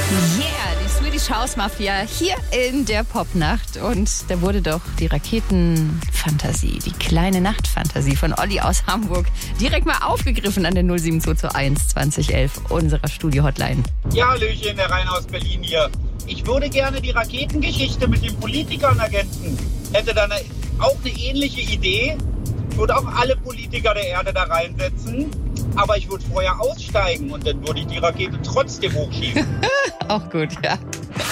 Yeah, die Swedish House Mafia hier in der Popnacht. Und da wurde doch die Raketenfantasie, die kleine Nachtfantasie von Olli aus Hamburg direkt mal aufgegriffen an der 07221 2011 unserer Studio-Hotline. Ja, Hallöchen, der Rainer aus Berlin hier. Ich würde gerne die Raketengeschichte mit den Politikern ergänzen. Hätte dann auch eine ähnliche Idee. Ich würde auch alle Politiker der Erde da reinsetzen. Aber ich würde vorher aussteigen und dann würde ich die Rakete trotzdem hochschieben. Auch gut, ja.